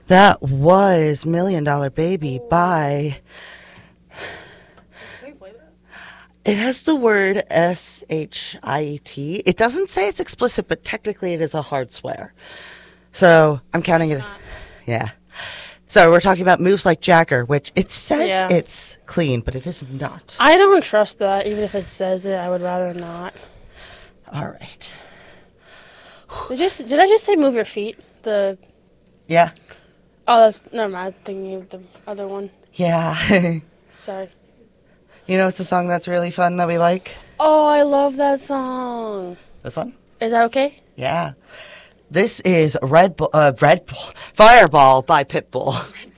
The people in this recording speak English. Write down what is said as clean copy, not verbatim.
That was Million Dollar Baby by... Can you play that? It has the word S-H-I-E-T. It doesn't say it's explicit, but technically it is a hard swear. So I'm counting it. Yeah. So we're talking about Moves Like Jagger, which it says it's clean, but it is not. I don't trust that. Even if it says it, I would rather not. All right. Did I just say move your feet? Yeah. Oh, that's never mind. I'm thinking of the other one. Yeah. Sorry. You know, it's a song that's really fun that we like. Oh, I love that song. This one? Is that okay? Yeah. This is Fireball by Pitbull.